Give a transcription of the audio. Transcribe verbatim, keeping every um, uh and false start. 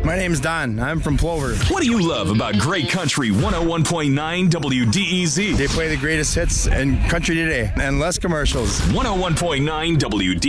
My name's Don. I'm from Plover. What do you love about Great Country one oh one point nine W D E Z? They play the greatest hits in country today and less commercials. one oh one point nine W D E Z.